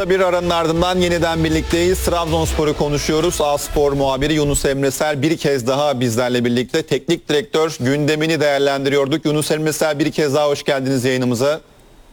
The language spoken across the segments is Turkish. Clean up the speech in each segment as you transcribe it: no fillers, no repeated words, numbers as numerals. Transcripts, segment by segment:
Kısa bir aranın ardından yeniden birlikteyiz. Trabzonspor'u konuşuyoruz. A-Spor muhabiri Yunus Emresel bir kez daha bizlerle birlikte. Teknik direktör gündemini değerlendiriyorduk. Yunus Emresel, bir kez daha hoş geldiniz yayınımıza.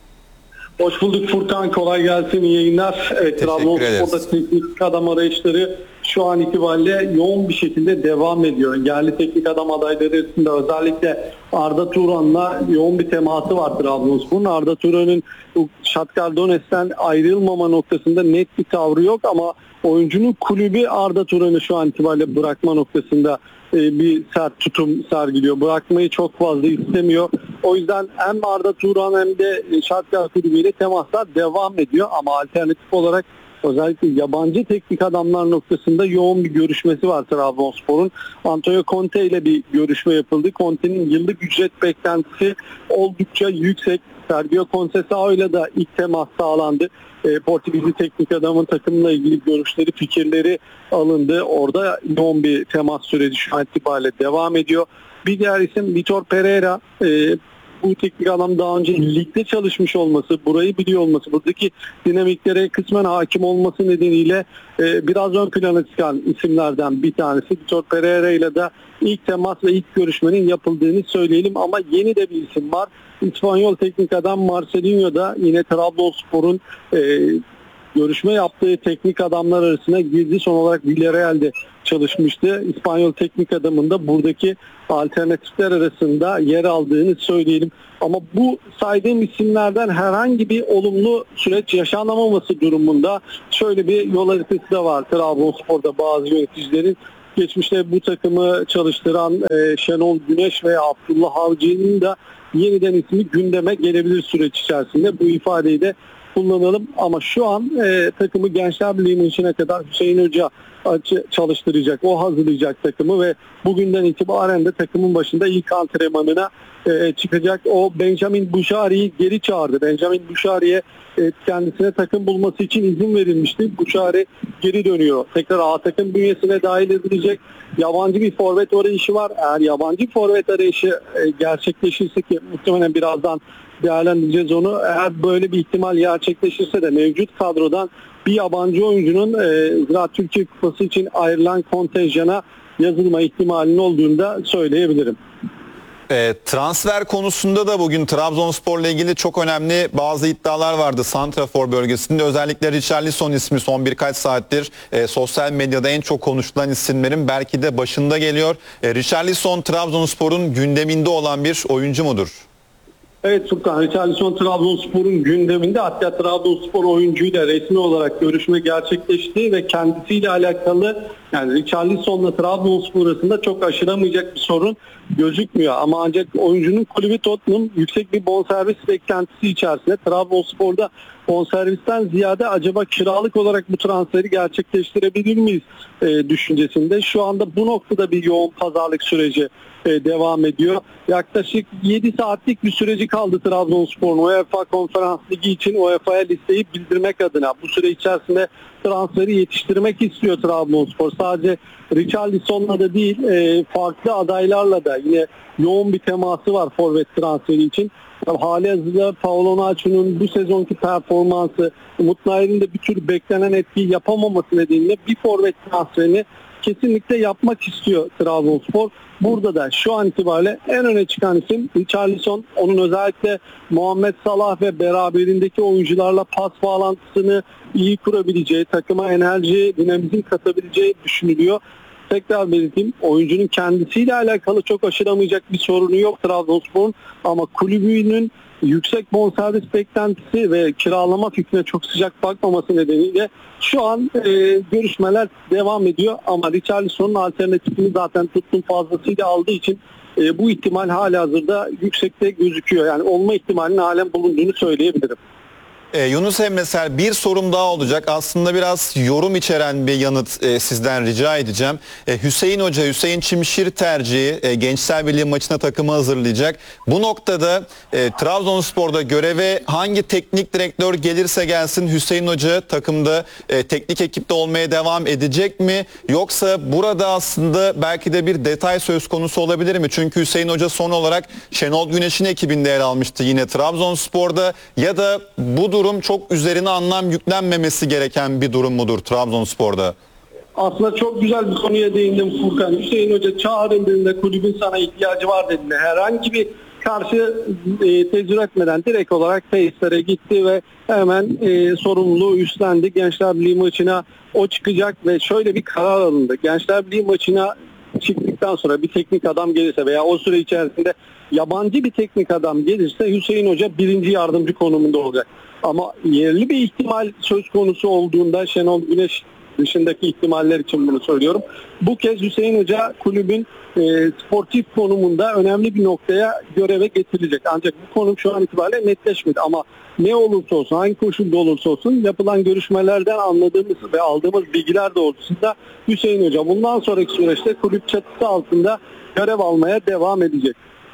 Hoş bulduk Furkan, kolay gelsin, iyi yayınlar. Evet, Trabzonspor'da teknik adam arayışları şu an itibariyle yoğun bir şekilde devam ediyor. Yerli teknik adam adayları arasında özellikle Arda Turan'la yoğun bir teması var Trabzonspor'un. Arda Turan'ın Shakhtar Donetsk'ten ayrılmama noktasında net bir tavrı yok ama oyuncunun kulübü Arda Turan'ı şu an itibariyle bırakma noktasında bir sert tutum sergiliyor. Bırakmayı çok fazla istemiyor. O yüzden hem Arda Turan hem de Shakhtar kulübüyle temaslar devam ediyor ama alternatif olarak özellikle yabancı teknik adamlar noktasında yoğun bir görüşmesi var Trabzonspor'un. Antonio Conte ile bir görüşme yapıldı. Conte'nin yıllık ücret beklentisi oldukça yüksek. Sergio Conceição ile de ilk temas sağlandı. Portekizli teknik adamın takımla ilgili görüşleri, fikirleri alındı. Orada yoğun bir temas süreci şu an itibariyle devam ediyor. Bir diğer isim Vitor Pereira. Bu teknik adam daha önce ligde çalışmış olması, burayı biliyor olması, buradaki dinamiklere kısmen hakim olması nedeniyle biraz ön plana çıkan isimlerden bir tanesi. Vitor Pereira ile de ilk temas ve ilk görüşmenin yapıldığını söyleyelim ama yeni de bir isim var. İspanyol teknik adam Marcelinho da yine Trabzonspor'un görüşme yaptığı teknik adamlar arasına girdi. Son olarak Villarreal'de çalışmıştı. İspanyol teknik adamın da buradaki alternatifler arasında yer aldığını söyleyelim. Ama bu saydığım isimlerden herhangi bir olumlu süreç yaşanamaması durumunda şöyle bir yol haritası da var Trabzonspor'da bazı yöneticilerin. Geçmişte bu takımı çalıştıran Şenol Güneş ve Abdullah Avcı'nın da yeniden ismi gündeme gelebilir süreç içerisinde. Bu ifadeyi de kullanalım ama şu an takımı Gençler Birliği'nin içine kadar Hüseyin Hoca çalıştıracak, o hazırlayacak takımı ve bugünden itibaren de takımın başında ilk antrenmanına çıkacak. O Benjamin Bouchari'yi geri çağırdı. Benjamin Bouchari'ye kendisine takım bulması için izin verilmişti. Bouchari geri dönüyor. Tekrar A takım bünyesine dahil edilecek. Yabancı bir forvet arayışı var. Eğer yabancı forvet arayışı gerçekleşirse ki muhtemelen birazdan değerlendireceğiz onu. Eğer böyle bir ihtimal gerçekleşirse de mevcut kadrodan bir yabancı oyuncunun Ziraat Türkiye Kupası için ayrılan kontenjana yazılma ihtimalinin olduğunu da söyleyebilirim. Transfer konusunda da bugün Trabzonspor'la ilgili çok önemli bazı iddialar vardı santrafor bölgesinde. Özellikle Richarlison ismi son birkaç saattir sosyal medyada en çok konuşulan isimlerin belki de başında geliyor. Richarlison Trabzonspor'un gündeminde olan bir oyuncu mudur? Evet Sultan, Richarlison Trabzonspor'un gündeminde, hatta Trabzonspor oyuncuyla resmi olarak görüşme gerçekleşti ve kendisiyle alakalı, yani Richarlison'la Trabzonspor arasında çok aşılamayacak bir sorun gözükmüyor. Ama ancak oyuncunun kulübü Tottenham yüksek bir bonservis beklentisi içerisinde. Trabzonspor'da bonservisten ziyade acaba kiralık olarak bu transferi gerçekleştirebilir miyiz düşüncesinde. Şu anda bu noktada bir yoğun pazarlık süreci devam ediyor. Yaklaşık 7 saatlik bir süreci kaldı Trabzonspor'un UEFA Konferans Ligi için UEFA'ya listeyi bildirmek adına. Bu süre içerisinde transferi yetiştirmek istiyor Trabzonspor. Sadece Richarlison'la da değil, farklı adaylarla da yine yoğun bir teması var forvet transferi için. Hali hazırda Paolo Nacho'nun bu sezonki performansı, Umut Nayır'ın da bir tür beklenen etkiyi yapamaması nedeniyle bir forvet transferini kesinlikle yapmak istiyor Trabzonspor. Burada da şu an itibariyle en öne çıkan isim Richarlison. Onun özellikle Muhammed Salah ve beraberindeki oyuncularla pas bağlantısını iyi kurabileceği, takıma enerji, dinamizm katabileceği düşünülüyor. Tekrar belirteyim, oyuncunun kendisiyle alakalı çok aşılamayacak bir sorunu yok Trabzonspor'un ama kulübünün yüksek bonservis beklentisi ve kiralama fikrine çok sıcak bakmaması nedeniyle şu an görüşmeler devam ediyor ama Richarlison'un alternatifini zaten Tottenham fazlasıyla aldığı için bu ihtimal halihazırda yüksekte gözüküyor. Yani olma ihtimalinin halen bulunduğunu söyleyebilirim. Yunus Emresel, bir sorum daha olacak. Aslında biraz yorum içeren bir yanıt sizden rica edeceğim. Hüseyin Hoca, Hüseyin Çimşir tercihi Gençler Birliği maçına takımı hazırlayacak. Bu noktada Trabzonspor'da göreve hangi teknik direktör gelirse gelsin Hüseyin Hoca takımda teknik ekipte olmaya devam edecek mi? Yoksa burada aslında belki de bir detay söz konusu olabilir mi? Çünkü Hüseyin Hoca son olarak Şenol Güneş'in ekibinde yer almıştı yine Trabzonspor'da, ya da bu durum çok üzerine anlam yüklenmemesi gereken bir durum mudur Trabzonspor'da? Aslında çok güzel bir konuya değindim Furkan. Hüseyin Hoca çağrıldığında kulübün sana ihtiyacı var dediğinde herhangi bir karşı tezahür etmeden direkt olarak tesislere gitti ve hemen sorumluluğu üstlendi. Gençler Birliği maçına o çıkacak ve şöyle bir karar alındı. Gençler Birliği maçına çıktıktan sonra bir teknik adam gelirse veya o süre içerisinde yabancı bir teknik adam gelirse Hüseyin Hoca birinci yardımcı konumunda olacak. Ama yerli bir ihtimal söz konusu olduğunda Şenol Güneş dışındaki ihtimaller için bunu söylüyorum. Bu kez Hüseyin Hoca kulübün sportif konumunda önemli bir noktaya göreve getirilecek. Ancak bu konum şu an itibariyle netleşmedi ama ne olursa olsun, hangi koşulda olursa olsun yapılan görüşmelerden anladığımız ve aldığımız bilgiler doğrultusunda Hüseyin Hoca bundan sonraki süreçte kulüp çatısı altında görev almaya devam edecek.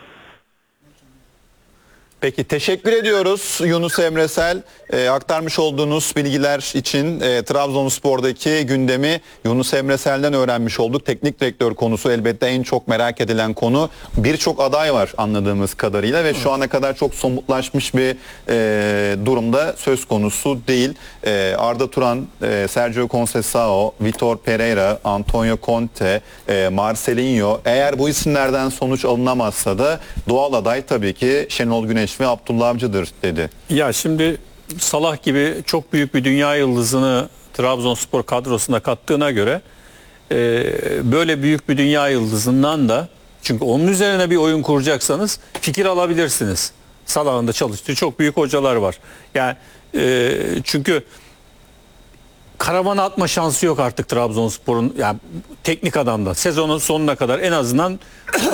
Peki teşekkür ediyoruz Yunus Emresel. Aktarmış olduğunuz bilgiler için Trabzonspor'daki gündemi Yunus Emresel'den öğrenmiş olduk. Teknik direktör konusu elbette en çok merak edilen konu. Birçok aday var anladığımız kadarıyla ve şu ana kadar çok somutlaşmış bir durumda söz konusu değil. Arda Turan, Sergio Conceição, Vitor Pereira, Antonio Conte, Marcelinho, eğer bu isimlerden sonuç alınamazsa da doğal aday tabii ki Şenol Güneş ve Abdullah Avcı'dır dedi. Ya şimdi Salah gibi çok büyük bir dünya yıldızını Trabzonspor kadrosuna kattığına göre böyle büyük bir dünya yıldızından da, çünkü onun üzerine bir oyun kuracaksanız fikir alabilirsiniz. Salah'ın da çalıştığı çok büyük hocalar var. Yani çünkü karavana atma şansı yok artık Trabzonspor'un, yani teknik adamdan sezonun sonuna kadar en azından